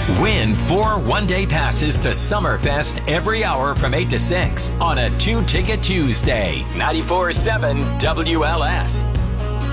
Win 4 one-day passes to Summerfest every hour from 8 to 6 on a 2-Ticket Tuesday. 94.7 WLS.